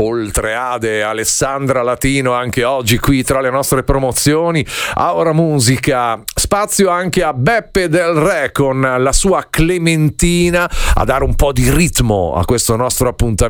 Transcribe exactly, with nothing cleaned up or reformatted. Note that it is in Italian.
Oltre Ade, Alessandra Latino anche oggi qui tra le nostre promozioni. A Ora Musica spazio anche a Beppe Del Re con la sua Clementina a dare un po' di ritmo a questo nostro appuntamento